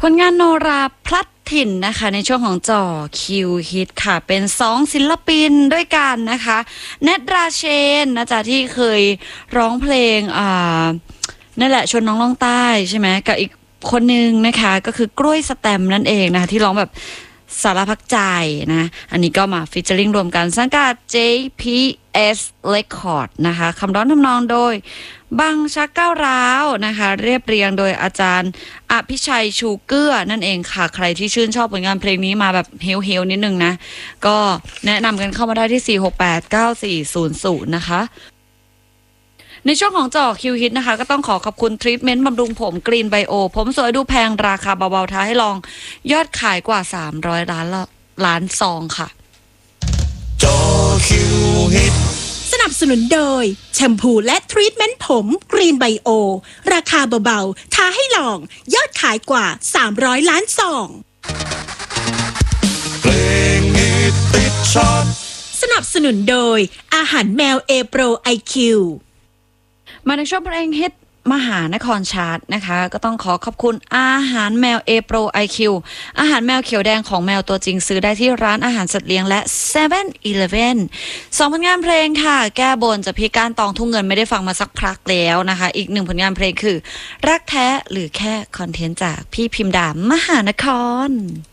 ผลงานโนราพลัดถิ่นนะคะในช่วงของจ่อคิวฮิตค่ะเป็น2ศิลปินด้วยกันนะคะเนตราเชนนะจ๊ะที่เคยร้องเพลงนั่นแหละชวนน้องล่องใต้ใช่ไหมกับอีกคนนึงนะคะก็คือกล้วยสแตมนั่นเองนะคะที่ร้องแบบสารพักใจนะอันนี้ก็มาฟีเจอริ่งรวมกันสังกัด JPS Record นะคะคำร้องทำนองโดยบังชักก้าวร้าวนะคะเรียบเรียงโดยอาจารย์อภิชัยชูเกื้อนั่นเองค่ะใครที่ชื่นชอบผลงานเพลงนี้มาแบบเฮลนิดนึงนะก็แนะนำกันเข้ามาได้ที่4689400นะคะในช่วงของจ่อคิวฮิตนะคะก็ต้องขอขอบคุณทรีทเมนต์บำรุงผมกรีนไบโอผมสวยดูแพงราคาเบาๆท้าให้ลองยอดขายกว่า300ล้านซองค่ะจ่อคิวฮิตสนับสนุนโดยแชมพูและทรีทเมนต์ผมกรีนไบโอราคาเบาๆท้าให้ลองยอดขายกว่า300ล้านซองเพลงฮิตติดชาร์ตสนับสนุนโดยอาหารแมวเอโปรไอคิวมาในช่วงเพลงฮิตมหานครชาร์ตนะคะก็ต้องขอขอบคุณอาหารแมว A Pro IQ อาหารแมวเขียวแดงของแมวตัวจริงซื้อได้ที่ร้านอาหารสัตว์เลี้ยงและ 7-Eleven 2 ผลงานเพลงค่ะแก้บนจะพี่ก้านตองทุ่งเงินไม่ได้ฟังมาสักพักแล้วนะคะอีก1 ผลงานเพลงคือรักแท้หรือแค่คอนเทนต์จากพี่พิมพ์ดามหานคร